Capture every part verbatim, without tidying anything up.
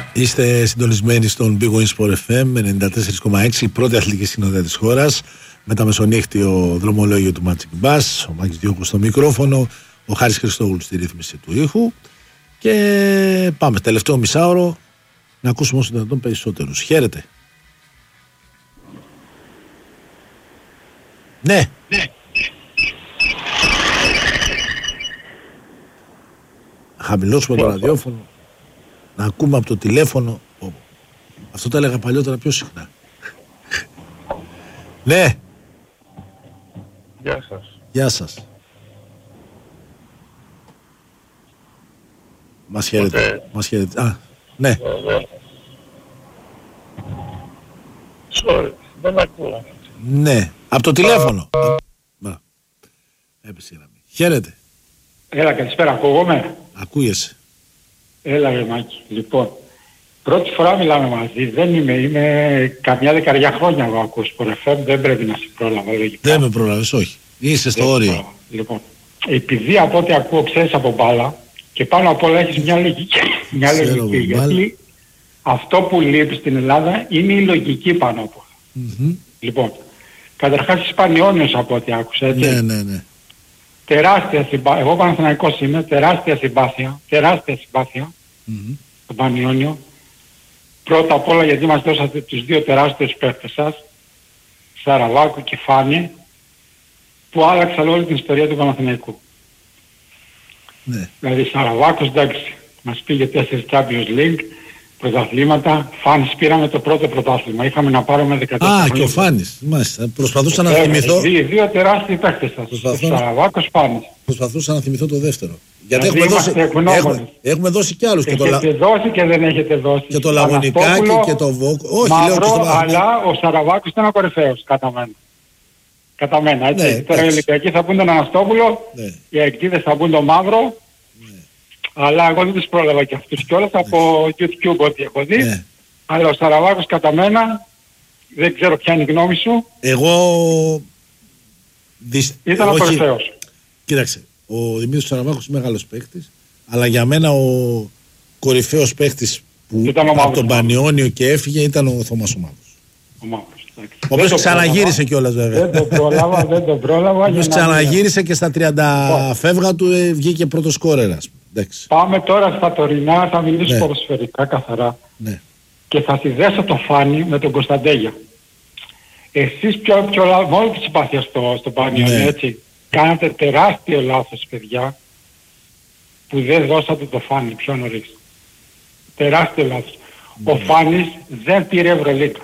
Είστε συντονισμένοι στον Big Win Sport εφ εμ ενενήντα τέσσερα κόμμα έξι, η πρώτη αθλητική συνοδεία της χώρας, με τα μεσονύχτιο δρομολόγιο του Magic Bass, ο Μάκης Διόκος στο μικρόφωνο, ο Χάρης Χριστόγλου στη ρύθμιση του ήχου. Και πάμε, τελευταίο μισάωρο, να ακούσουμε όσο δυνατόν περισσότερους. Χαίρετε. Ναι. Ναι. Χαμηλώσουμε το ραδιόφωνο, να ακούμε από το τηλέφωνο. Αυτό το έλεγα παλιότερα πιο συχνά. Ναι. Γεια σας. Γεια σας. Μας χαίρετε. Okay. Μας χαίρετε. Α, ναι. Yeah, Sorry, δεν ακούω. Ναι, από το τηλέφωνο. Uh. Έπεσε η γραμμή. Χαίρετε. Έλα, καλησπέρα, ακούγομαι. Ακούγεσαι. Έλα ρε Μάκη. Λοιπόν, πρώτη φορά μιλάμε μαζί. Δεν είμαι, είμαι καμιά δεκαριά χρόνια εγώ ακούω Sport εφ εμ, δεν πρέπει να σε πρόλαβα λογικά. Δεν με πρόλαβες, όχι. Είσαι στο όριο. Λοιπόν, επειδή από ό,τι ακούω ξέρεις από μπάλα και πάνω απ' όλα έχεις μια λογική. μια λογική γιατί αυτό που λείπει στην Ελλάδα είναι η λογική πάνω από όλα. Mm-hmm. Λοιπόν, καταρχάς είσαι Πανιώνιος από ό,τι άκουσα, έτσι. Ναι, ναι, ναι. Τεράστια συμπάθεια, εγώ Παναθηναϊκός είμαι, τεράστια συμπάθεια, τεράστια συμπάθεια, mm-hmm. στον Πανιώνιο. Πρώτα απ' όλα γιατί μας δώσατε τους δύο τεράστιους παίκτες σας, Σαραβάκου και Φάνη, που άλλαξαν όλη την ιστορία του Παναθηναϊκού. Ναι. Δηλαδή Σαραβάκος, εντάξει, μας πήγε τέσσερις Champions League, πρωταθλήματα. Φάνης πήραμε το πρώτο πρωτάθλημα. Είχαμε να πάρουμε δεκατέσσερα. Α, και ο Φάνης. Μάλιστα. Προσπαθούσα να θυμηθώ. Δύο, δύο τεράστιοι παίκτες σας. Προσπαθώ... Σαραβάκος, Φάνης. Προσπαθούσα να θυμηθώ το δεύτερο. Γιατί δηλαδή έχουμε δώσει, έχουμε, έχουμε δώσει κι άλλους. Έχετε και το... δώσει και δεν έχετε δώσει. Και το Λαγωνικάκι και το Βόκ. Όχι, Μαύρο, λέω και στο... αλλά ο Σαραβάκος ήταν ο κορυφαίος κατά μένα. Κατά μένα, έτσι. Ναι, τώρα οι Ολυμπιακοί θα πούν τον Αναστόπουλο, ναι. Οι αεκτήδες θα πούν τον Μαύρο. Αλλά εγώ δεν τους πρόλαβα και αυτούς κιόλας από YouTube ό,τι έχω δει. Ναι. Αλλά ο Σαραβάκος κατά μένα, δεν ξέρω ποια είναι η γνώμη σου. Εγώ... Δυσ... Ήταν ο κορυφαίος. Κοίταξε, ο Δημήτρης Σαραβάκος είναι μεγάλος παίκτης, αλλά για μένα ο κορυφαίος παίκτης που από τον Πανιώνιο και έφυγε ήταν ο Θωμάς ο Μαύρος. Ο Μαύρος. Ο οποίος ξαναγύρισε κιόλας βέβαια. Δεν τον πρόλαβα, δεν τον πρόλαβα. Ο οποίος ξαναγύρισε και στα τριάντα φεύγα του ε, βγήκε πρώτος σκόρερας. Πάμε τώρα στα τωρινά, θα μιλήσω ναι. ποδοσφαιρικά καθαρά. Ναι. Και θα συνδέσω το Φάνη με τον Κωνσταντέγια. Εσείς πιο, πιο με όλη τη συμπάθεια στο, στο Πανιόνιο, ναι. έτσι. Κάνατε τεράστιο λάθος, παιδιά, που δεν δώσατε το Φάνη πιο νωρίς. Τεράστιο λάθος. Ναι. Ο Φάνης δεν πήρε Ευρωλίγκα.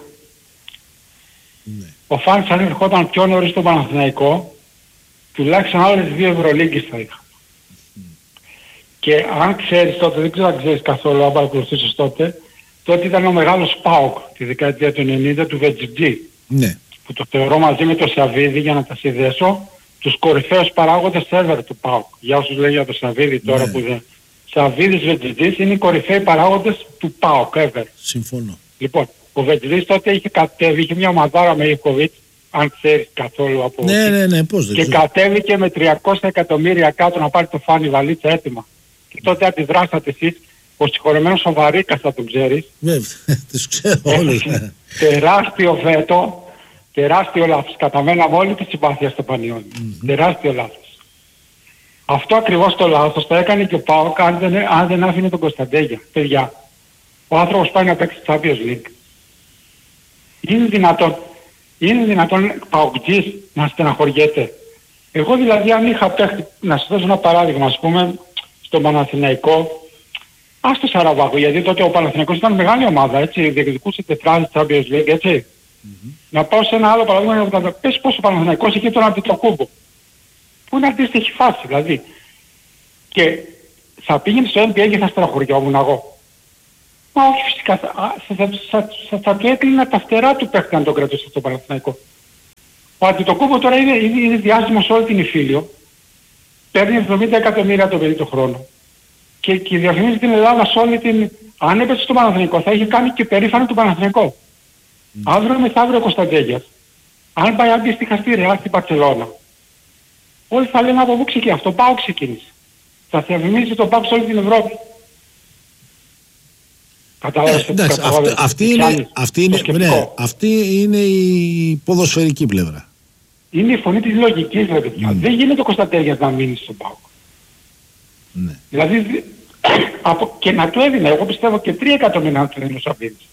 Ναι. Ο Φάνης αν ερχόταν πιο νωρίς στο Παναθηναϊκό, τουλάχιστον άλλες δύο Ευρωλίγκες θα είχα. Mm. Και αν ξέρεις τότε, δεν ξέρω αν ξέρεις καθόλου, αν παρακολουθήσεις τότε, τότε ήταν ο μεγάλος ΠΑΟΚ τη δεκαετία του ενενήντα του Βετζιτζή. Ναι. Που το θεωρώ μαζί με το Σαββίδη, για να τα συνδέσω, τους κορυφαίους παράγοντες σερβερ του ΠΑΟΚ. Για όσους λέει για το Σαββίδη τώρα ναι. που δεν... Σαββίδης Βετζιτζής είναι οι κορυφαίοι παράγοντες του ΠΑΟΚ, ever. Συμφωνώ. Λοιπόν, ο Βετζιτζής τότε είχε κατέβει, είχε μια ομαδάρα με Ιβκοβίτς, αν ξέρεις καθόλου από... Ναι, ναι, ναι, πώς δεν Και ξέρω. Κατέβηκε με τριακόσια εκατομμύρια κάτω να πάρει το Φάνη Βαλίτσα έτοιμα. Και τότε αντιδράσατε εσείς, ο συγχωρεμένος ο Βαρίκας θα τον ξέρεις. Ναι, τους ξέρω όλους. Τεράστιο βέτο, τεράστιο λάθος. Κατά μένα με όλη τη συμπάθεια στο Πανιόνιο. Mm-hmm. Τεράστιο λάθος. Αυτό ακριβώς το λάθος το έκανε και ο ΠΑΟΚ αν δεν, αν δεν άφηνε τον Κωνσταντέγια. Παιδιά, ο άνθρωπος πάει να παίξει Champions League. Είναι δυνατόν, είναι δυνατόν παοκτζής να στεναχωριέται. Εγώ δηλαδή αν είχα παίχτη, να σας δώσω ένα παράδειγμα, ας πούμε, στον Παναθηναϊκό, ας το Σαραβάκο, γιατί τότε ο Παναθηναϊκός ήταν μεγάλη ομάδα, έτσι, διεκδικούσε τετράδες Champions League, έτσι. Mm-hmm. Να πάω σε ένα άλλο παράδειγμα, να πες πως ο Παναθηναϊκός είχε τον Αντιτοκούμπο, που είναι αντίστοιχη φάση, δηλαδή. Και θα πήγαινε στο N B A και θα στεναχωριόμουν εγώ. Μα όχι φυσικά, θα, θα, θα, θα, θα του έκλεινα τα φτερά του παίχτη αν τον κρατούσε στο Παναθηναϊκό. Ο Αντιτοκούμπο τώρα είναι, είναι, είναι διάσημος σε όλη την Ιφίλιο, παίρνει εβδομήντα εκατομμύρια το παιδί το χρόνο και, και διαφημίζει την Ελλάδα σε όλη την... Αν έπαιζε στο Παναθηναϊκό θα είχε κάνει και περήφανο του Παναθηναϊκό. Mm. Αύριο μεθαύριο ο Κωνσταντέγιας, αν πάει αντίστοιχα στη Ρεάλ στην Μπαρσελόνα, όλοι θα λένε από πού ξεκίνησε αυτό, πάω ξεκίνησε. Θα διαφημίζει το πάω σε όλη την Ευρώπη. Κατάλαβες. Ε, εντάξει, αυτή, αυτή, είναι, αυτή, είναι, ναι, αυτή είναι η ποδοσφαιρική πλευρά. Είναι η φωνή της λογικής, ρε παιδιά. Mm. Δεν γίνεται ο Κωνσταντέριας να μείνει στον ΠΑΟΚ. Ναι. Δηλαδή, από, και να του έδινε, εγώ πιστεύω και τρία εκατομμύρια να του έδινε ο Σαββίδης.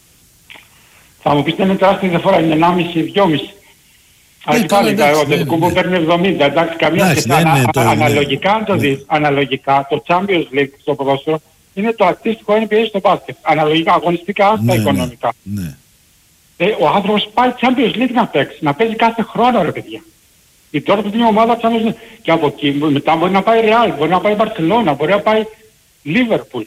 Θα μου πεις δεν είναι τεράστια διαφορά, είναι ενάμιση δυόμιση. Αλλά πάλι ο Τετικούμπο παίρνει εβδομήντα, εντάξει, καμία σχέση. Αναλογικά, αν το δεις, αναλογικά, το Champions League στο ποδόσφαιρο είναι το αντίστοιχο N B A στο μπάσκετ. Αναλογικά, αγωνιστικά, στα οικονομικά. Ε, ο άνθρωπος πάει Champions League να παίξει, να παίζει κάθε χρόνο, ρε παιδιά. Η τώρα που είναι ομάδα Champions League. Και από εκεί μετά μπορεί να πάει Real, μπορεί να πάει Barcelona, μπορεί να πάει Liverpool,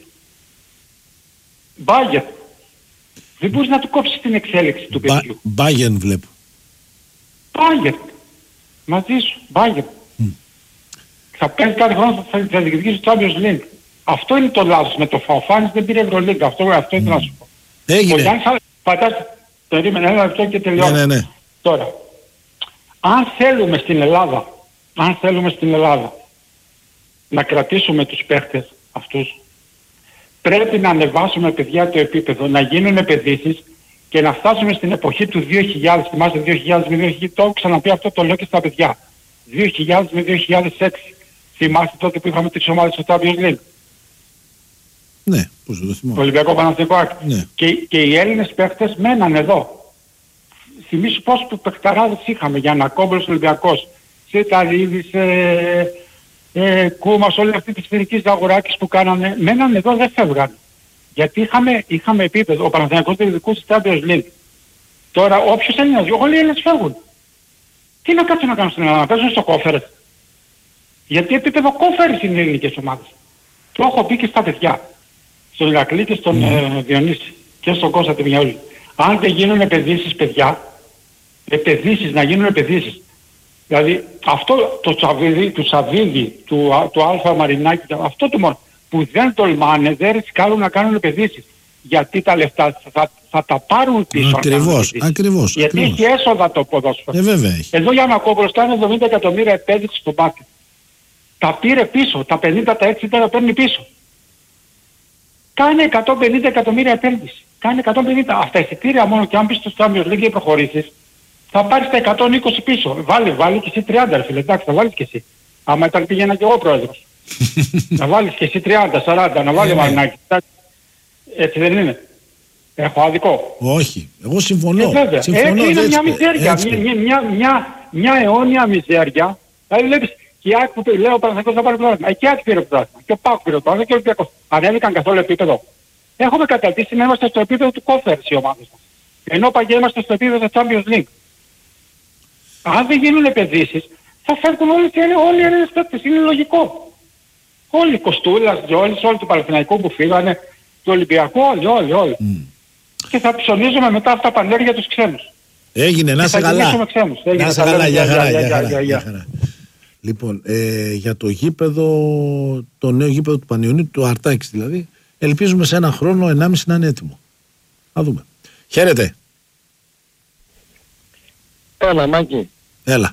Bayern. Δεν μπορείς να του κόψεις την εξέλιξη του παιδιού. Bayern βλέπω. Bayern. Μαζί σου. Bayern. Mm. Θα παίζει κάθε χρόνο, θα, θα διεκδικήσει το Champions League. Αυτό είναι το λάθος. Με το Φαουφάνης δεν πήρε Ευρωλίγκα. Αυτό, αυτό ήθελα να σου πω. Έγινε. Ο Γιάννης θα πατάς, περίμενε ένα λεπτό και τελειώνει. Ναι, ναι, ναι. Τώρα, αν θέλουμε στην Ελλάδα, αν θέλουμε στην Ελλάδα να κρατήσουμε τους παίχτες αυτούς, πρέπει να ανεβάσουμε παιδιά το επίπεδο, να γίνουν επενδύσεις και να φτάσουμε στην εποχή του δύο χιλιάδες, θυμάστε δύο χιλιάδες με δύο χιλιάδες, το έχω ξαναπεί αυτό, το λέω και στα παιδιά. δύο χιλιάδες με δύο χιλιάδες έξι. Θυμάστε τότε που είχαμε τρεις ομάδες στο Champions League. Ναι, πώς το θυμάμαι. Το Ολυμπιακό Παναθηναϊκό. Ναι. Και, και οι Έλληνες παίχτες μέναν εδώ. Θυμήσου πόσους παιχταράδες είχαμε για να κόμπλος Ολυμπιακός. Σιταρίδης, ε, ε, Κούμας, όλη αυτή τη σφαιρική αγοράκης που κάνανε, μέναν εδώ, δεν φεύγαν. Γιατί είχαμε, είχαμε επίπεδο, ο Παναθηναϊκός διεκδικούσε στο Champions League. Τώρα όποιος Έλληνας, όλοι οι Έλληνες φεύγουν. Τι να κάτσουν να κάνουν στην Ελλάδα, να παίζουν στο κόφερες. Γιατί επίπεδο κόφερες είναι οι ελληνικές ομάδες. Το έχω πει και στα παιδιά. Στον Ηρακλή και στον mm. ε, Διονύση και στον Κώστα Τιμιαούλη. Αν δεν γίνουν επενδύσεις παιδιά, επενδύσεις, να γίνουν επενδύσεις. Δηλαδή αυτό το Τσαβίδι, του Σαββίδη, του, του Αλφα Μαρινάκη, αυτό το μόνο που δεν τολμάνε, δεν ρισκάρουν να κάνουν επενδύσεις. Γιατί τα λεφτά θα, θα, θα τα πάρουν πίσω. Ακριβώς, ακριβώς. Γιατί ακριβώς. έχει έσοδα το ποδόσφαιρο. Ε, βέβαια έχει. Εδώ για να κόβω κάνει εβδομήντα εκατομμύρια επένδυση στο μπάσκετ. Τα πήρε πίσω, τα πενήντα τα έξι τα παίρνει πίσω. Κάνε εκατόν πενήντα εκατομμύρια επένδυση. Κάνε εκατόν πενήντα. Αυτά εισιτήρια μόνο και αν πεις στο Champions League και προχωρήσεις, θα πάρεις τα εκατόν είκοσι πίσω. Βάλει, βάλει και εσύ τριάντα, ρε φίλε. Εντάξει, θα βάλεις και εσύ. Άμα ήταν πήγαινα και εγώ πρόεδρος. Να βάλεις και εσύ τριάντα, σαράντα, να βάλει Μαρινάκη. Έτσι δεν είναι. Έχω άδικο. Όχι. Εγώ συμφωνώ. Ε, βέβαια. συμφωνώ έτσι είναι έτσι, μια μιζέρια. έτσι. Μια, μια, μια, μια αιώνια μιζέρια. Δηλαδή βλέπεις, και η Άκη που λέει ο Παναθηναϊκός θα πάρει πρωτάθλημα. Και η Άκη πήρε πρωτάθλημα. Και ο Πάκου πήρε πρωτάθλημα και ο Ολυμπιακός. Ανέβηκαν καθόλου επίπεδο. Έχουμε καταρτήσει να είμαστε στο επίπεδο του κόφερς οι ομάδες μας. Ενώ παγιά είμαστε στο επίπεδο του Champions League. Αν δεν γίνουν επενδύσεις, θα φέρουν όλοι, όλοι οι Έλληνες παίκτες. Είναι λογικό. Όλοι οι Κοστούλας, Γιώλης, όλοι του Παναθηναϊκού που φύγανε, του Ολυμπιακού, όλοι, όλοι, όλοι. Mm. Και θα ψωνίζουμε μετά αυτά τα πανέρια τους ξένους. Έγινε, να σε καλά. Να σε καλά, για χαρά, για χαρά. Λοιπόν, ε, για το γήπεδο, το νέο γήπεδο του Πανιωνίου, του Αρτάκης δηλαδή, ελπίζουμε σε ένα χρόνο, ενάμιση να είναι έτοιμο. Θα δούμε. Χαίρετε. Έλα, Μάκη. Έλα.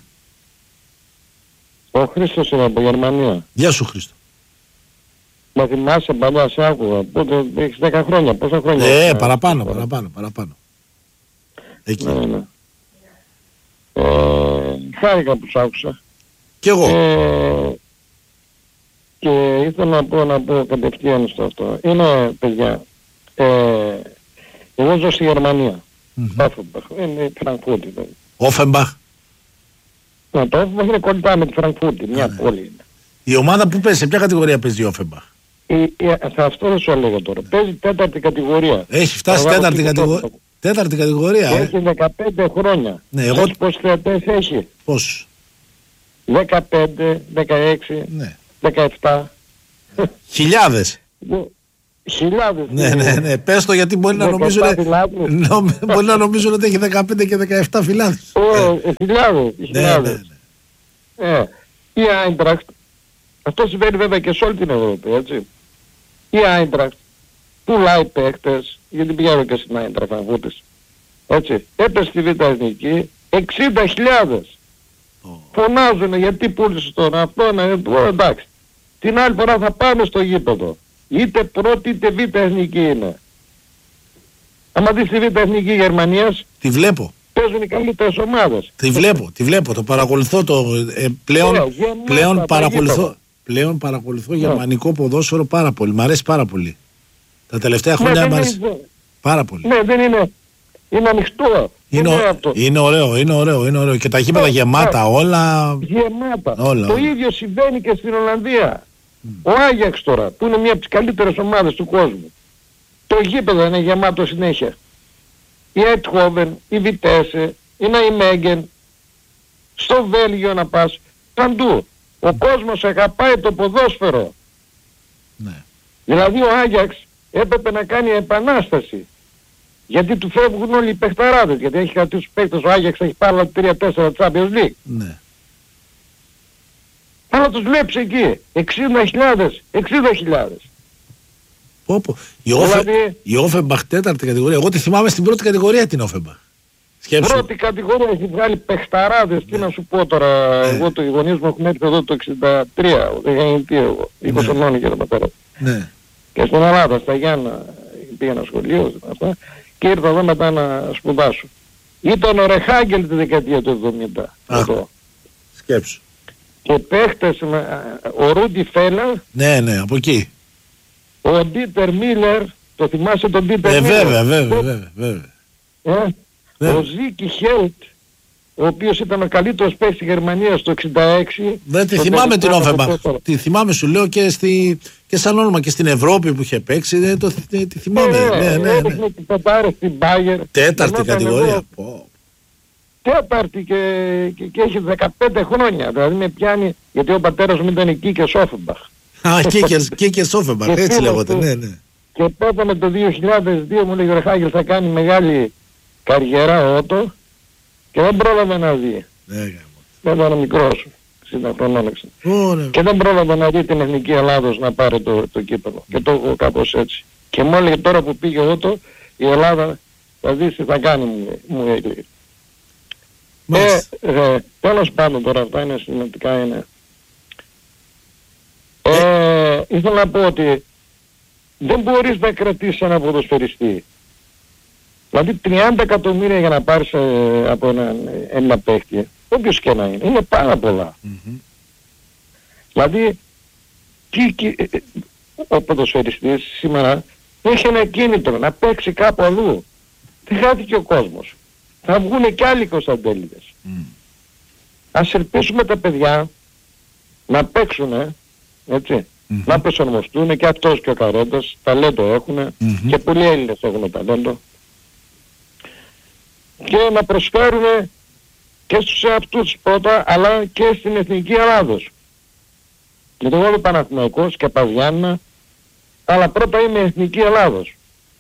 Ο Χρήστος είναι από Γερμανία. Γεια σου, Χρήστο. Μα θυμάσαι παλιά, σε άκουγα. Πότε έχεις δέκα χρόνια, πόσα χρόνια. Ε, ε παραπάνω, παραπάνω, παραπάνω. Εκεί. Ναι, ναι. Ε, χάρηκα που σ' άκουσα. Κι εγώ. Ε, και ήθελα να πω, να πω κατευθείαν στο αυτό. Είναι, παιδιά, ε, εγώ ζω στη Γερμανία. Mm-hmm. Είναι η Φραγκφούρτη. Δηλαδή. Όφεμπαχ. Να το Όφεμπαχ είναι κοντά με τη Φραγκφούρτη, μια yeah, πόλη είναι. Η ομάδα που παίζει, σε ποια κατηγορία παίζει η Όφεμπαχ? Αυτό δεν σου έλεγα τώρα. Παίζει τέταρτη κατηγορία. Έχει φτάσει τέταρτη κατηγορία. Τέταρτη κατηγορία, ε. Έχει δεκαπέντε χρόνια. Ναι, εγώ... Πόσους θεατές έχει? Πόσους? δεκαπέντε, δεκαέξι, ναι. δεκαεπτά. Χιλιάδες. Χιλιάδες. Ναι, ναι, ναι. Πες το γιατί μπορεί να νομίζουν... μπορεί να νομίζουν ότι έχει δεκαπέντε και δεκαεπτά φυλάδες. Χιλιάδες. Χιλιάδες. Η Άιντραχτ, αυτό συμβαίνει βέβαια και σε όλη την Ευρώπη, έτσι. Η Άιντραχτ πουλάει παίχτες, γιατί πηγαίνω και στην Άιντραχτ να βούτες. Έτσι. Έπεσε στη Β' Εθνική εξήντα χιλιάδες. Oh. Φωνάζουνε γιατί πούλησε τώρα αυτό, να εντάξει. Την άλλη φορά θα πάμε στο γήπεδο. Είτε πρώτη είτε Β' Εθνική είναι. άμα δεις τη Β' Εθνική Γερμανίας, τη βλέπω. Παίζουν οι καλύτερες ομάδες. Τη βλέπω, τη βλέπω, το παρακολουθώ το, ε, πλέον, yeah, πλέον παρακολουθώ, πλέον παρακολουθώ yeah. γερμανικό ποδόσφαιρο πάρα πολύ, μ' αρέσει πάρα πολύ. Τα τελευταία χρόνια μ' αρέσει είναι, πάρα πολύ. Ναι, δεν είναι, είναι ανοιχτό. Είναι, είναι, ο, είναι ωραίο, είναι ωραίο, είναι ωραίο. Και τα γήπεδα yeah, γεμάτα, yeah. όλα. Γεμάτα. Όλα, το όλα. ίδιο συμβαίνει και στην Ολλανδία. Mm. Ο Άγιαξ τώρα, που είναι μια από τις καλύτερες ομάδες του κόσμου. Το γήπεδο είναι γεμάτο συνέχεια. Η Eindhoven, η Vitesse, η Nijmegen, στο Βέλγιο να πας, παντού. Ο κόσμος αγαπάει το ποδόσφαιρο. Ναι. Δηλαδή ο Άγιαξ έπρεπε να κάνει επανάσταση. Γιατί του φεύγουν όλοι οι παιχταράδες. Γιατί έχει κάτι τους παίκτες, ο Άγιαξ έχει πάρει τρία τέσσερα Champions League. Ναι. Αλλά τους βλέπεις εκεί, εξήντα χιλιάδες, εξήντα χιλιάδες. Πω, πω. Η, Όφε, δηλαδή, η Όφεμπαχ τέταρτη κατηγορία. Εγώ τη θυμάμαι στην πρώτη κατηγορία την Όφεμπαχ. Σκέψου. Πρώτη κατηγορία έχει βγάλει παιχταράδες. Ναι. Τι να σου πω τώρα, ναι. εγώ το γονείς μου έχουν έρθει εδώ το εξήντα τρία, δεν γεννητή εγώ, είκοσι χρονών και τα πατέρα. Ναι. Και στην Ελλάδα, στα Γιάννα, πήγαινα σχολείο αυτά, και ήρθα εδώ μετά να σπουδάσω. Ήταν ο Ρεχάγκελ τη δεκαετία του εβδομήντα. Αχ, σκέψου. Και παίχτες, ο Ρούντι Φέλα. Ναι, ναι, από εκεί. Ο Ντίτερ Μίλλερ, το θυμάσαι τον Ντίτερ ε, Μίλλερ. Βέβαια, βέβαια, βέβαια. βέβαια. Ε, βέβαια. Ο Ζίκι Χέλτ, ο οποίος ήταν ο καλύτερος παίκτης στη Γερμανία στο εξήντα έξι. Δεν τη θυμάμαι την Όφεμπαχ. Τη θυμάμαι σου λέω και, στη, και σαν όνομα και στην Ευρώπη που είχε παίξει. Δεν το, τη, τη θυμάμαι. Ε, ναι, ναι, ναι. ναι. Την πετάρε στην Μπάγερ. Τέταρτη κατηγορία. Εγώ, τέταρτη και, και, και έχει δεκαπέντε χρόνια. Δηλαδή με πιάνει, γιατί ο πατέρας μου ήταν εκεί και Όφεμπαχ. Α, και Όφεμπαχ, έτσι λέγονται, ναι, ναι. Και πέθανε το δύο χιλιάδες δύο, μου λέει ο Ρεχάγελ θα κάνει μεγάλη καριέρα ότο και δεν πρόλαβε να δει. Ναι, δεν ήταν μικρός, εξήντα χρονών. Oh, και δεν πρόλαβε να δει την Εθνική Ελλάδος να πάρει το, το κύπελλο. Και το έχω κάπως έτσι. Και μου έλεγε τώρα που πήγε ότο, η Ελλάδα θα δεις τι θα κάνει, μου, μου έλεγε. Ε, ε, τέλος πάντων τώρα, αυτά είναι σημαντικά είναι. Ε, ήθελα να πω ότι δεν μπορείς να κρατήσεις ένα ποδοσφαιριστή. Δηλαδή τριάντα εκατομμύρια για να πάρεις ε, από ένα, ένα παίκτη, όποιος και να είναι, είναι πάρα πολλά. Mm-hmm. Δηλαδή τι, τι, ο ποδοσφαιριστής σήμερα έχει ένα κίνητρο να παίξει κάπου αλλού. Δεν χάθηκε ο κόσμος. Θα βγουνε κι άλλοι Κωνσταντέλιδες. Mm. Ας ελπίσουμε τα παιδιά να παίξουνε, έτσι, mm-hmm. να προσαρμοστούν και αυτός και ο Καρόντας, ταλέντο έχουν mm-hmm. και πολλοί Έλληνες έχουν ταλέντο και να προσφέρουν και στους εαυτούς πρώτα αλλά και στην Εθνική Ελλάδος. Γιατί εγώ είμαι Παναθηναϊκός και Παζιάννα, αλλά πρώτα είμαι Εθνική Ελλάδος.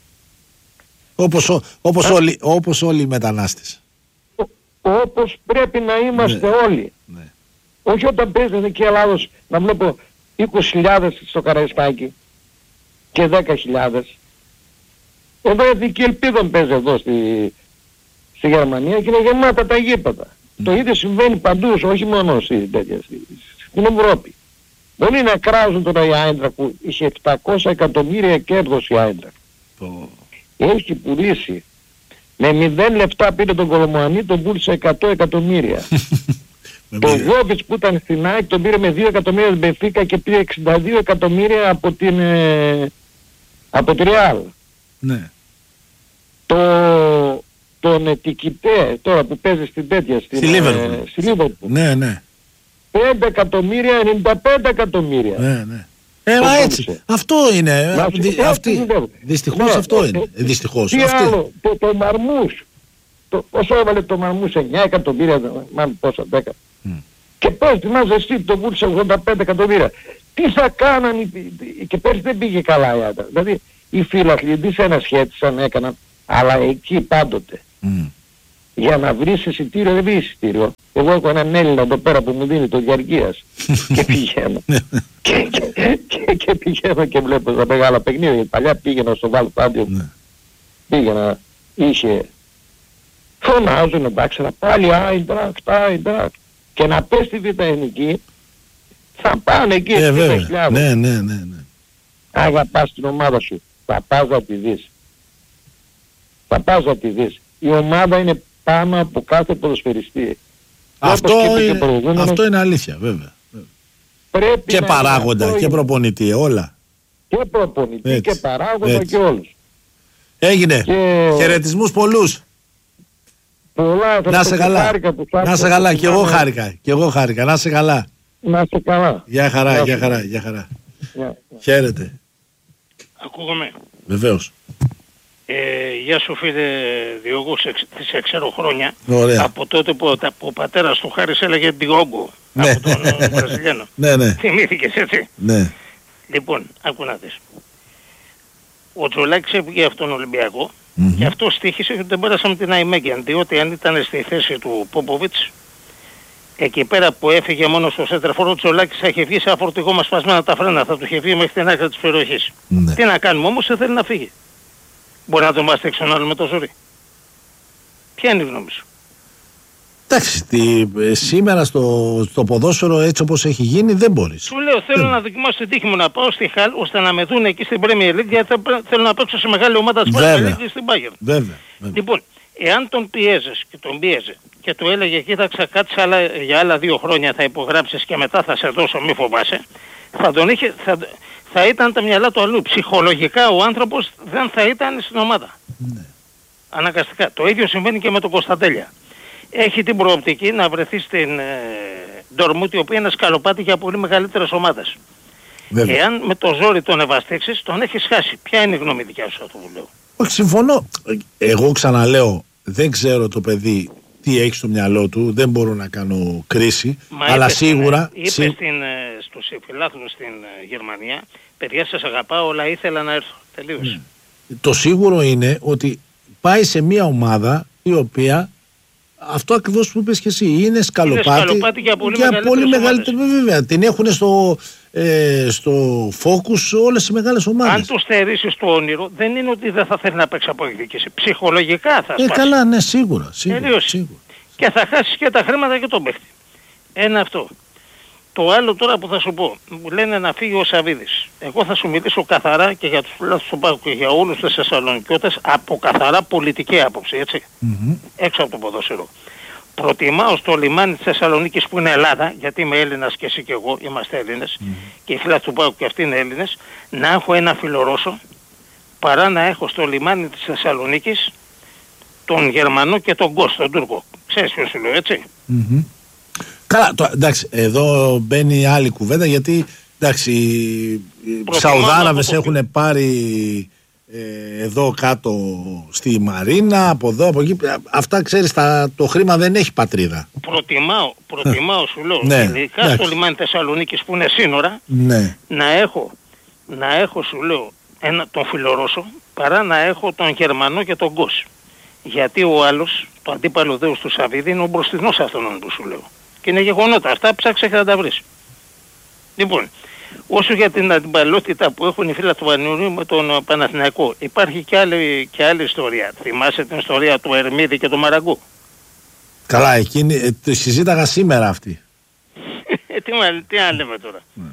Όπως, όπως, όλοι, όπως όλοι οι μετανάστες. Ό, όπως πρέπει να είμαστε ναι. όλοι. Ναι. Όχι όταν παίζει Εθνική Ελλάδος να βλέπω είκοσι χιλιάδες στο Καραϊσκάκι και δέκα χιλιάδες. Εδώ η Εθνική Ελπίδα παίζει εδώ στη, στη Γερμανία και είναι γεμάτα τα γήπεδα. Mm. Το ίδιο συμβαίνει παντού, όχι μόνο στη, τέτοια, στη, στην Ευρώπη. Μπορεί να κράζουν τώρα η Άιντραχτ που είχε επτακόσια εκατομμύρια κέρδος η Άιντραχτ. Oh. Έχει πουλήσει με μηδέν λεπτά πήρε τον Κολομουανί, τον πούλησε εκατό εκατομμύρια. Το Γιώβιτς που ήταν στην ΑΕΚ τον πήρε με δύο εκατομμύρια την Μπενφίκα και πήρε εξήντα δύο εκατομμύρια από την ε, από τη Ρεάλ. Ναι. Το τον Ετικιτέ τώρα που παίζει στην τέτοια στη Λίβερπουλ. Ναι, ναι. πέντε εκατομμύρια, ενενήντα πέντε εκατομμύρια. Ναι, ναι. Ε, μα έτσι. Αυτό είναι. Να, Δυ, έτσι, αυτή, δυστυχώς ναι, αυτό είναι. Ε, δυστυχώς. Τι αυτή. άλλο, το, το Μαρμούς. Το, όσο έβαλε το Μαρμούς εννιά εκατομμύρια, μάλλον πόσα, δέκα. Mm. Και πες, θυμάσαι εσύ το πούλησε ογδόντα πέντε εκατομμύρια. Τι θα κάναν, και πέρσι δεν πήγε καλά η Άντα. Δηλαδή οι φίλαθλοι δεν σε ανασχέτησαν, έκαναν, αλλά εκεί πάντοτε. Mm. Για να βρεις εισιτήριο, δεν βρεις εισιτήριο. Εγώ έχω έναν Έλληνα εδώ πέρα που μου δίνει το διαρκείας και πηγαίνω. και, και, και, και πηγαίνω και βλέπω τα μεγάλα παιχνίδια. Γιατί παλιά πήγαινα στο Βάλ Στάντιο, πήγαινα, είχε, φωνάζουν εντάξει, αλλά πάλι Άιντραχτ, Άιντραχτ. Και να πες στη Β' Εθνική, θα πάνε εκεί ε, στις χιλιάδες. Ναι, ναι, ναι, ναι. Άγα πας στην ομάδα σου, θα πας να τη δεις. θα πας να τη δεις. Η ομάδα είναι πάνω από κάθε ποδοσφαιριστή. Αυτό, είναι, αυτό είναι αλήθεια βέβαια. Πρέπει και παράγοντα και προπονητή, όλα. Και προπονητή έτσι, και παράγοντα έτσι. Και όλους. Έγινε. Και... Χαιρετισμούς πολλούς. Πολλά, να σε καλά. Να σε καλά. Και εγώ χάρηκα. Και εγώ χάρηκα. Να σε καλά. Να σε καλά. Γεια χαρά, γεια χαρά, γεια χαρά. Χαίρετε. Ακούγομαι. Βεβαίως. Ε, γεια σου φίλε Διώγου, σε ξέρω χρόνια. Ωραία. Από τότε που ο πατέρας του Χάρης έλεγε Διώγου. Ναι. Από τον Βραζιλιάνο. Ναι, ναι. Θυμήθηκες έτσι. Ναι. Λοιπόν, άκου να δεις. Ο Τζολάκης έφυγε από τον Ολυμπιακό mm-hmm. και αυτό στοίχησε ότι δεν πέρασαμε την Αϊμέγγεν, διότι αν ήταν στη θέση του Πόποβιτς, εκεί πέρα που έφυγε μόνο στο σέντερφορ, ο Τζολάκης θα είχε βγει σε αφορτηγό μας σπασμένα τα φρένα, θα του είχε βγει μέχρι την άκρη της περιοχής. Mm-hmm. Τι να κάνουμε όμως, δεν θέλει να φύγει. Μπορεί να τον βάζει έξω άλλο με το ζόρι. Ποια είναι η γνώμη σου? Εντάξει, τη, σήμερα στο, στο ποδόσφαιρο έτσι όπως έχει γίνει δεν μπορείς. Σου λέω θέλω mm. να δοκιμάσω την τύχη μου να πάω στη Χαλ ώστε να με δουν εκεί στην Premier League, γιατί θέλω να παίξω σε μεγάλη ομάδα της Premier League στην Bayern. Βέβαια, βέβαια. Λοιπόν, εάν τον πιέζες και τον πιέζε και του έλεγε κοίταξα κάτσε άλλα, για άλλα δύο χρόνια θα υπογράψεις και μετά θα σε δώσω μη φοβάσαι, θα τον είχε, θα, θα ήταν τα μυαλά του αλλού. Ψυχολογικά ο άνθρωπος δεν θα ήταν στην ομάδα. Ναι. Αναγκαστικά. Το ίδιο συμβαίνει και με τον Κωνσταντέλια. Έχει την προοπτική να βρεθεί στην ε, Ντορμούτ, η οποία είναι σκαλοπάτι για πολύ μεγαλύτερες ομάδες. Βέβαια. Εάν με το ζόρι τον ευαστήξεις, τον έχεις χάσει. Ποια είναι η γνώμη δικιά σου αυτό που λέω? Όχι, συμφωνώ. Εγώ ξαναλέω, δεν ξέρω το παιδί τι έχει στο μυαλό του, δεν μπορώ να κάνω κρίση, μα αλλά είπε σίγουρα... Είπε σί... στην, ε, στους φιλάθλους στην ε, Γερμανία, παιδιά σας αγαπάω, αλλά ήθελα να έρθω. Τελείωσε. Mm. Το σίγουρο είναι ότι πάει σε μια ομάδα η οποία... Αυτό ακριβώς που είπες και εσύ, είναι σκαλοπάτι, είναι σκαλοπάτι για πολύ, για πολύ μεγαλύτερη, βέβαια. Την έχουν στο, ε, στο focus όλες οι μεγάλες ομάδες. Αν το στερήσεις το όνειρο, δεν είναι ότι δεν θα θέλει να παίξει από εκδίκηση. Ψυχολογικά θα σπάσει. Ε, καλά, ναι, σίγουρα. σίγουρα, σίγουρα. Και θα χάσεις και τα χρήματα και τον παίχτη. Ένα αυτό. Το άλλο τώρα που θα σου πω, μου λένε να φύγει ο Σαβίδης. Εγώ θα σου μιλήσω καθαρά και για τους φιλάθλους του ΠΑΟΚ και για όλους τους Θεσσαλονικιώτες από καθαρά πολιτική άποψη, έτσι. Mm-hmm. Έξω από το ποδόσφαιρο. Προτιμάω στο λιμάνι της Θεσσαλονίκης που είναι Ελλάδα, γιατί είμαι Έλληνας και εσύ και εγώ είμαστε Έλληνες mm. και οι φιλάθλοι του ΠΑΟΚ και αυτοί είναι Έλληνες, να έχω ένα φιλορώσο παρά να έχω στο λιμάνι της Θεσσαλονίκης τον Γερμανό και τον Κώστα, τον Τούρκο. Ξέρεις ποιος σου λέω, έτσι. Mm-hmm. Καλά, το, εντάξει, εδώ μπαίνει άλλη κουβέντα γιατί εντάξει, οι Σαουδάραβες έχουν πάρει ε, εδώ κάτω στη Μαρίνα, από εδώ, από εκεί. Αυτά ξέρεις, τα, το χρήμα δεν έχει πατρίδα. Προτιμάω, προτιμάω σου λέω, ναι, ειδικά στο λιμάνι Θεσσαλονίκης που είναι σύνορα, ναι. να έχω, να έχω σου λέω ένα, τον Φιλορώσο παρά να έχω τον Γερμανό και τον Κος. Γιατί ο άλλος, το αντίπαλο δέος του Σαββίδη, είναι ο μπροστινός αυτόν που σου λέω. Και είναι γεγονότα. Αυτά ψάξε και θα τα βρεις. Λοιπόν, όσο για την αντιπαλότητα που έχουν οι φίλοι του Πανιωνίου με τον Παναθηναϊκό, υπάρχει και άλλη, και άλλη ιστορία. Θυμάσαι την ιστορία του Ερμίδη και του Μαραγκού? Καλά, εκείνη, ε, τη συζήταγα σήμερα αυτή. τι, τι να λέμε τώρα. Ναι.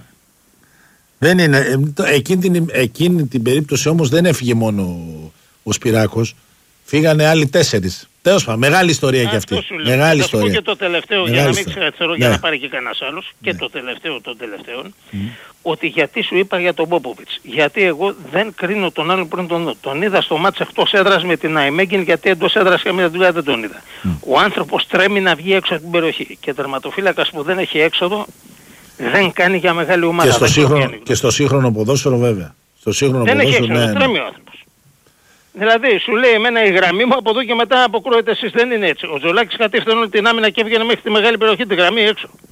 Δεν είναι, ε, το, εκείνη, την, εκείνη την περίπτωση όμως δεν έφυγε μόνο ο, ο Σπυράκος. Φύγανε άλλοι τέσσερις. Τέλος πάντων, μεγάλη ιστορία κι αυτή. Μεγάλη ιστορία. Θα σου πω και το τελευταίο, μεγάλη για να μην ιστορία. ξεχαστώ, ναι. για να πάρει και κανένας άλλος, ναι. και το τελευταίο των τελευταίων, mm. ότι γιατί σου είπα για τον Πόποβιτς. Γιατί εγώ δεν κρίνω τον άλλον πριν τον δω. Τον είδα στο μάτς εκτός έδρας με την Αϊμέγγιν, γιατί εντός έδρας καμία δουλειά δεν τον είδα. Mm. Ο άνθρωπος τρέμει να βγει έξω από την περιοχή. Και τερματοφύλακας που δεν έχει έξοδο, δεν κάνει για μεγάλη ομάδα. Και στο, σύγχρονο, και στο σύγχρονο ποδόσφαιρο βέβαια. Στο σύγχρονο δεν ποδόσφαιρο, έχει έξοδο, ναι, τρέμει ο άνθρωπος. Δηλαδή σου λέει εμένα η γραμμή μου από εδώ και μετά αποκρούεται εσείς, δεν είναι έτσι. Ο Τζολάκης κατήφθηνε όλη την άμυνα και έβγαινε μέχρι τη μεγάλη περιοχή τη γραμμή έξω. Mm.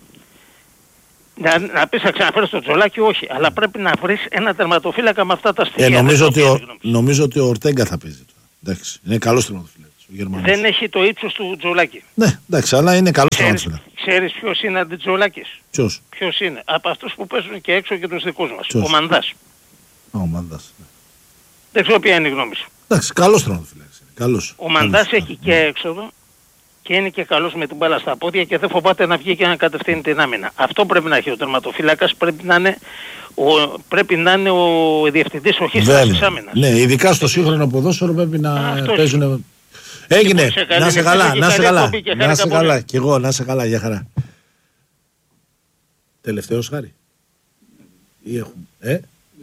Να, να πεις να ξαναφέρεις τον Τζολάκη, όχι. Αλλά πρέπει να βρεις ένα τερματοφύλακα με αυτά τα στοιχεία. Ε, νομίζω, ότι ο, νομίζω ότι ο Ορτέγκα θα παίζει. Εντάξει, είναι καλός τερματοφύλακας. Δεν έχει το ύψος του Τζολάκη. Ναι, εντάξει, αλλά είναι καλός τερματοφύλακας. Ξέρεις ποιος είναι αντί Τζολάκης? Ποιος? Ποιος είναι? Από αυτούς που παίζουν και έξω και τους δικούς μας. Ποιος? Ο Μανδάς. Ο Μανδάς. Ναι. Δεν ξέρω ποια είναι η γνώμη σου. Εντάξει, καλός τερματοφύλακας. Καλός. Ο Μανδάς έχει και έξοδο και είναι και καλός με την μπάλα στα πόδια και δεν φοβάται να βγει και να κατευθύνει την άμυνα. Αυτό πρέπει να έχει ο τερματοφύλακας, πρέπει να είναι ο, πρέπει να είναι ο διευθυντής οχίστρας της άμυνας. Ναι, ειδικά στο σύγχρονο ποδόσφαιρο πρέπει να αυτός παίζουν... Έγινε, να σε καλά, να σε καλά, να σε καλά, κι εγώ να σε καλά, για χαρά. Τελευταίος Χάρη. Ή έχουμε, ε?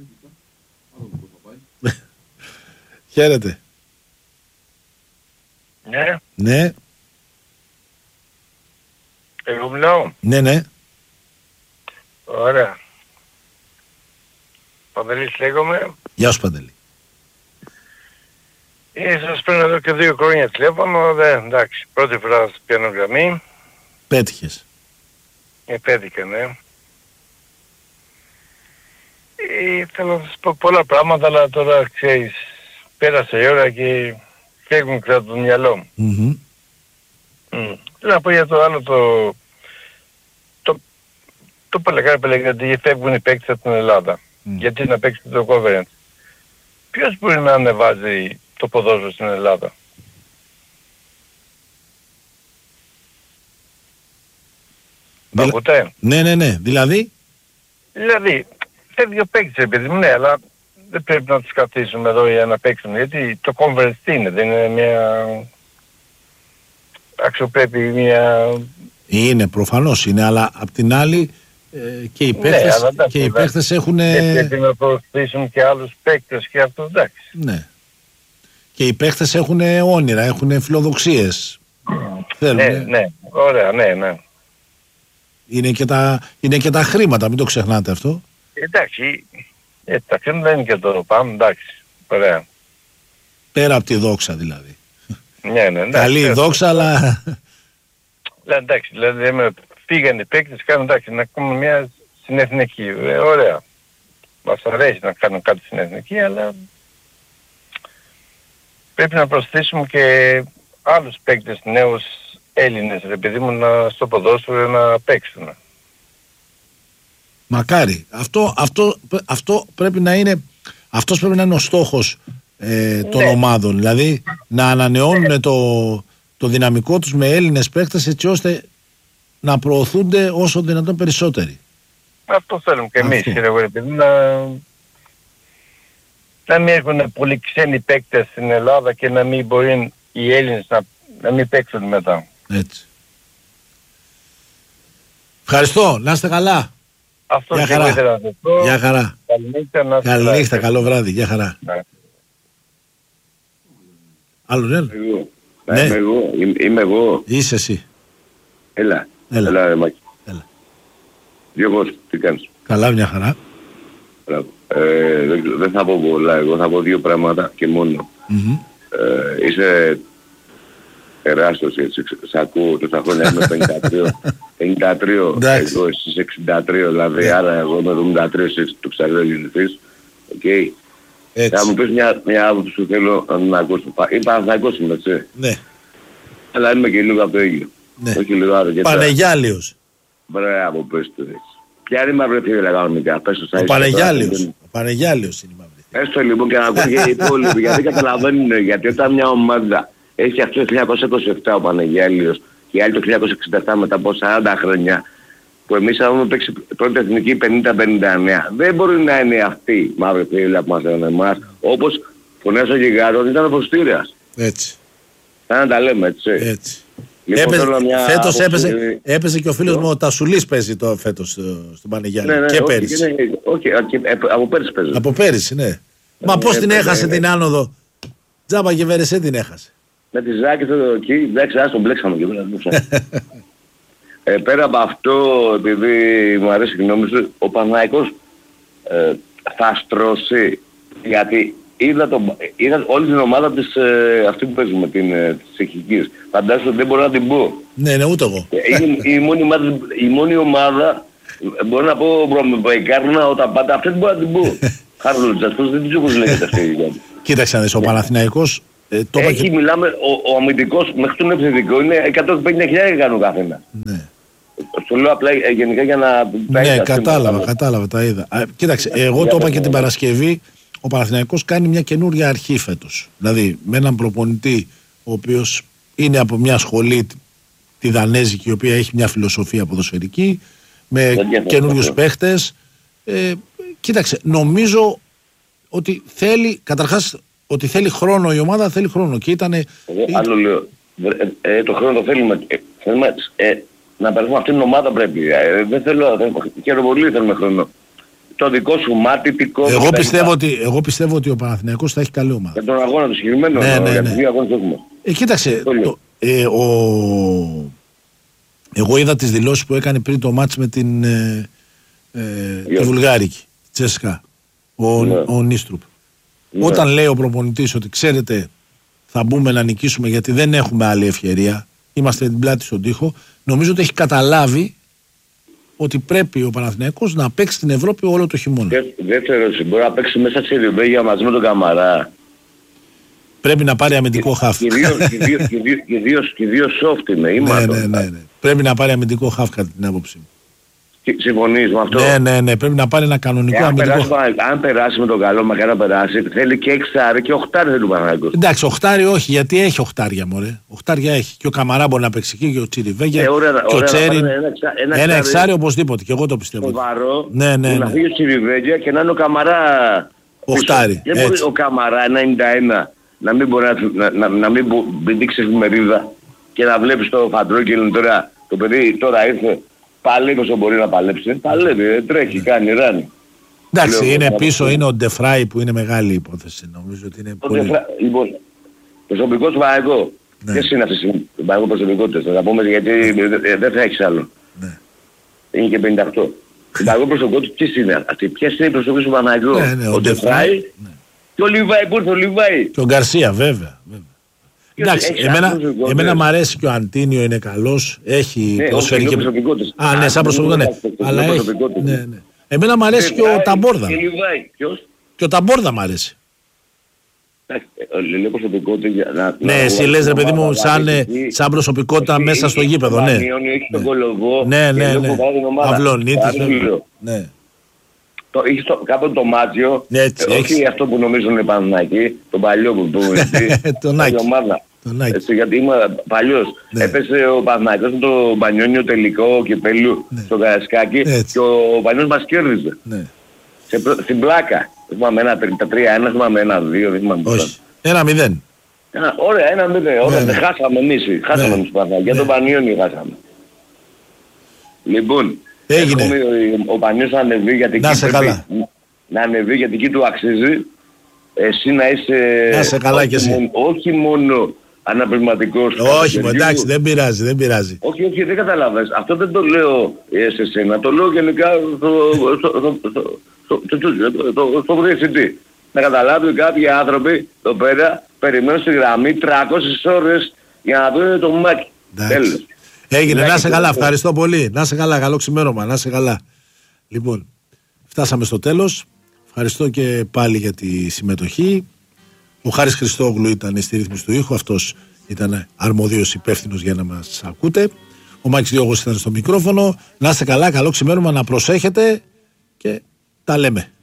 Χαίρετε. Ναι. Ναι. Εγώ μιλάω. Ναι, ναι. Ωραία. Παντελής λέγομαι. Γεια σου Παντελή. Ε, σας παίρνω εδώ και δύο χρόνια τηλέφωνο, δε, εντάξει, πρώτη φορά σας πιάνω γραμμή. Πέτυχες. Ε, πέτυχα, ναι. Ε, θέλω να σας πω πολλά πράγματα, αλλά τώρα ξέρεις, πέρασε η ώρα και φεύγουν και από το μυαλό μου. Mm-hmm. Mm. Θέλω να πω για το άλλο το... Το, το παλαιχάρι παλαιχάρι, γιατί φεύγουν οι παίκτες από την Ελλάδα. Mm. Γιατί να παίξετε το conference. Ποιος μπορεί να ανεβάζει το ποδόσφαιρο στην Ελλάδα? Δηλα... Ακούτε? Ναι, ναι, ναι. Δηλαδή? Δηλαδή, φεύγει ο παίκτης επειδή μου, ναι, αλλά δεν πρέπει να τους καθίσουμε εδώ για να παίξουν. Γιατί το conference τι είναι, δεν είναι μια... αξιοπρέπει μια... Είναι, προφανώς είναι, αλλά απ' την άλλη ε, και οι παίκτες, ναι, και οι παίκτες έχουν... Πρέπει να προσθέσουν και άλλους παίκτες και αυτό, εντάξει. Ναι. Και οι παίκτες έχουν όνειρα, έχουν φιλοδοξίες. Ναι, ναι, ωραία, ναι, ναι. Είναι και τα, είναι και τα χρήματα, μην το ξεχνάτε αυτό. Εντάξει, ε, τα χρήματα δεν είναι και το πάμε, εντάξει, ωραία. Πέρα από τη δόξα δηλαδή. Ναι, ναι, ναι. Καλή η δόξα, αλλά... Δηλαδή, εντάξει, δηλαδή πήγαν οι παίκτες, κάνουν εντάξει, να κάνουμε μια στην εθνική, ε, ωραία. Μας αρέσει να κάνουν κάτι στην εθνική, αλλά πρέπει να προσθέσουμε και άλλους παίκτες, νέους Έλληνες, ρε παιδί μου, να, στο ποδόσφαιρο να παίξουν. Μακάρι. Αυτό, αυτό, αυτό πρέπει να είναι, αυτός πρέπει να είναι ο στόχος ε, των ναι. ομάδων. Δηλαδή να ανανεώνουν ναι. το, το δυναμικό τους με Έλληνες παίκτες έτσι ώστε να προωθούνται όσο δυνατόν περισσότεροι. Αυτό θέλουμε και εμείς, κύριε Γουρεπίδη, να, να μην έχουν πολύ ξένοι παίκτες στην Ελλάδα και να μην μπορεί οι Έλληνες να, να μην παίξουν μετά. Έτσι. Ευχαριστώ, να είστε καλά. Αυτό για και χαρά. ήθελα να σας πω. Γεια χαρά. Καληνύχτα, να Καληνύχτα, καλό βράδυ, γεια χαρά. Ναι. Άλλο ναι. Εγώ. Ναι. Είμαι εγώ. Είμαι εγώ. Είσαι εσύ. Έλα. Έλα, Έλα ρε Μάκη. Έλα. Γιώργος, τι κάνεις? Καλά, μια χαρά. Ε, δεν, δεν θα πω πολλά, εγώ θα πω δύο πράγματα και μόνο. Mm-hmm. Ε, είσαι τεράστιος έτσι, σ' ακούω τόσα χρόνια, είμαι πενήντα τρία, πενήντα τρία εγώ εσείς εξήντα τρία, δηλαδή yeah. άρα εγώ είμαι εβδομήντα τρία, εσείς το ξαλέω γεννηθείς, οκ. Okay. Θα μου πεις μια, μια άποψη που θέλω να την ακούσω. Είπα να ακούσουμε, έτσι. Ναι. Αλλά είμαι και λίγο από το ίδιο. Ναι. Όχι λίγο αρκετά. Πανεγιάλιος. Μπράβο, πες το έτσι. Ποια είναι η μαύρη φίλη κανονικά, πες το ο Πανεγιάλιος. Ο Πανεγιάλιος είναι η μαύρη. Έστω λοιπόν και να ακούω και οι υπόλοιποι, γιατί καταλαβαίνουν, γιατί όταν μια ομάδα έχει αυτό το χίλια εννιακόσια είκοσι επτά ο Πανεγιάλιος και οι άλλοι το χίλια εννιακόσια εξήντα επτά μετά από σαράντα χρόνια, που εμείς θα έχουμε παίξει πρώτη εθνική πενήντα πενήντα εννέα. Δεν μπορεί να είναι αυτή η μαύρη φίλη που μας λένε εμάς, όπως φωνές ο Γιγάρος ήταν ο Φωστήρας. Έτσι. Θα να τα λέμε, έτσι. Έτσι. Λοιπόν, έπαιζε, φέτος άποψη... έπαιζε, έπαιζε και ο φίλος μου ο Τασουλής παίζει το φέτος στον Πανεγιάλιο. Ναι, ναι, και όχι, πέρυσι. Ναι, όχι, από πέρυσι παίζει. Από πέρυσι, ναι. Μα πώς την έχασε την άνοδο. Τζάμπα και Βερεσέ την έχασε. Με τις Ζάκες εδώ εκεί, εντάξει, ας τον μπλέξαμε και πέρα. ε, πέρα από αυτό, επειδή μου αρέσει η γνώμη σου, ο Παναθηναϊκός ε, θα στρώσει, γιατί είδα, το, είδα όλη την ομάδα της, ε, αυτή που παίζουμε, την, ε, της Τσεχικής. Φαντάζομαι ότι δεν μπορώ να την πω. Ναι, ναι, ούτε εγώ. Είναι η, μόνη ομάδα, η μόνη ομάδα, μπορώ να πω, η Κάρνα, όταν πάτε, αυτή δεν μπορώ να την πω. Χαρλούτζας, πώς δεν ξέρω πώς λέγεται αυτή. Κοίταξε να δεις, ο Παναθηναϊκός... Ε, το Έχει, και... μιλάμε, ο, ο αμυντικός μέχρι τον επιθετικό είναι εκατόν πενήντα χιλιάδες κάνει ο καθένα. Ναι. Στο λέω απλά ε, γενικά για να... Ναι, κατάλαβα, κατάλαβα, κατάλαβα, τα είδα. Α, κοίταξε, εγώ το είπα και την Παρασκευή, ο Παναθηναϊκός κάνει μια καινούργια αρχή φέτος. Δηλαδή, με έναν προπονητή, ο οποίος είναι από μια σχολή τη Δανέζικη, η οποία έχει μια φιλοσοφία ποδοσφαιρική, με καινούριους παίχτες. Ε, κοίταξε, νομίζω ότι θέλει, καταρχάς, ότι θέλει χρόνο η ομάδα, θέλει χρόνο. Και ήτανε... Εγώ άλλο λέω, ε, ε, το χρόνο το θέλουμε, ε, θέλουμε ε, να περάσουμε αυτήν την ομάδα πρέπει. Ε, δεν θέλω, χαίρομαι πολύ, θέλουμε χρόνο. Το δικό σου μάτι, τικό... Εγώ πιστεύω, ότι, εγώ πιστεύω ότι ο Παναθηναϊκός θα έχει καλή ομάδα. Για τον αγώνα του συγκεκριμένο, ναι, ναι, για ναι. τους δύο αγώνες έχουμε. Ε, κοίταξε, το, ε, ο... εγώ είδα τις δηλώσεις που έκανε πριν το μάτς με την ε, ε, τη Βουλγάρικη, Τσέσκα, ο, ναι. ο Νίστρουπ. Ναι. Όταν λέει ο προπονητής ότι ξέρετε θα μπούμε να νικήσουμε γιατί δεν έχουμε άλλη ευκαιρία, είμαστε την πλάτη στον τοίχο, νομίζω ότι έχει καταλάβει ότι πρέπει ο Παναθηναϊκός να παίξει στην Ευρώπη όλο το χειμώνα. Δεύτερο, μπορεί να παίξει μέσα στη Ριμπέγια μαζί με τον Καμαρά. Πρέπει να πάρει αμυντικό χαφ. Και δύο soft είναι. Ναι, ναι, ναι. Πρέπει να πάρει αμυντικό χαφ κατά την άποψή μου. Συμφωνείς με αυτό? Ναι, ναι, ναι. Πρέπει να πάρει ένα κανονικό ε, αμυντικό χαφ. Αν περάσει με τον καλό, μακάρι να περάσει, θέλει και εξάρι και οχτάρι θέλει ο Παναθηναϊκός. Εντάξει, οχτάρι όχι, γιατί έχει οχτάρια μωρέ. Οχτάρια έχει. Και ο Καμαρά μπορεί να παίξει εκεί και ο Τσιριβέγια. Ε, ωραία, και ωραία, ο Τσέριν. Ένα, ένα, ένα εξάρι οπωσδήποτε. Και εγώ το πιστεύω. Σοβαρό. Ναι, ναι, ναι. Να φύγει ο Τσιριβέγια και να είναι ο Καμαρά. Οχτάρι. Δεν μπορεί ο Καμαρά ενενήντα ένα να μην μπορεί να, να, να, να μην δείξει εφημερίδα και να βλέπεις το Φαντρόκελ τώρα. Το παιδί τώρα ήρθε. Παλεύει όσο μπορεί να παλέψει. Παλεύει, τρέχει, κάνει, ράνει. Εντάξει, λέω, είναι πίσω, είναι ο Ντεφράι που είναι μεγάλη υπόθεση. Νομίζω ότι είναι πολύ... Ντεφρά... Λοιπόν, προσωπικό του Παναθηναϊκού. Ναι. Ποιες είναι αυτές οι προσωπικότητες, θα τα πούμε γιατί δεν θα έχεις άλλο. Ναι. Είναι και πενήντα οκτώ. Η Παναθηναϊκού προσωπικότητα ποιες είναι αυτοί, ποιες είναι οι προσωπικές του Παναθηναϊκού. Ναι, ναι, ο Ντεφράι ναι. και ο Λιβάη, που ήρθε ο Λιβάη. Και ο Γκαρσία βέβαια. βέβαια. Εντάξει, εμένα, εμένα μ' αρέσει και ο Αντίνιο είναι καλός, έχει ναι, προσφέρει και... Α, ναι, σαν προσωπικότητα, ναι. Αλλά έχει, ναι, ναι. Εμένα μ' αρέσει και ο Ταμπόρδα. Και Λιβάη, ποιος? Και ο Ταμπόρδα μ' αρέσει. Λέω προσωπικότητα... Ναι, εσύ λες ρε παιδί μου σαν προσωπικότητα μέσα στο γήπεδο, ναι. Έχει τον Κολοβό, ναι, ναι, ναι. Αυλονίτης, ναι. Είχες κάποτε το Μάτζιο, ναι, έτσι, όχι έχεις. Αυτό που νομίζουν είναι Παναθηναϊκοί, τον παλιό που πούμε έτσι, τον Άκη. Έτσι, γιατί είμαι παλιός. Ναι. Έπεσε ο Παναθηναϊκός με το Μπανιόνιο τελικό κυπέλλου ναι. στο Καρασκάκι και ο Πανιός μας κέρδιζε. Ναι. Σε, στην πλάκα. Θυμάμαι ένα τρία ένα, θυμάμαι ένα δύο, δεν θυμάμαι. Όχι. Ένα μηδέν. Ωραία, ένα μηδέν. Ωραία, ναι, ναι. Χάσαμε εμείς. Χάσαμε ναι. εμείς Παναθηναϊκοί. Για τον Πανιόνιο χάσαμε. Λοιπόν, έγινε. Έχουμε, ο, ο Πανιός να ανεβεί γιατί να σε καλά. Να ανεβεί γιατί εκεί του αξίζει. Εσύ να είσαι... Να σε καλά κι εσύ. Μόνο, όχι μόνο αναπληρωματικός. Όχι, μου, εντάξει, δεν πειράζει, δεν πειράζει. Όχι, όχι, δεν καταλαβαίνεις. Αυτό δεν το λέω σε εσένα. Το λέω γενικά στο διευθυντή. Να καταλάβει κάποιοι άνθρωποι εδώ πέρα περιμένουν στη γραμμή τριακόσιες ώρες για να δουν το μάκι. Τέλος. Έγινε, να σε καλά, ευχαριστώ πολύ. Να σε καλά, καλό ξημέρωμα, να σε καλά. Λοιπόν, φτάσαμε στο τέλος. Ευχαριστώ και πάλι για τη συμμετοχή. Ο Χάρης Χριστόγλου ήταν στη ρύθμιση του ήχου, αυτός ήταν αρμοδίος υπεύθυνος για να μας ακούτε. Ο Μάκης Διώγος ήταν στο μικρόφωνο. Να είστε καλά, καλό ξημέρωμα, να προσέχετε και τα λέμε.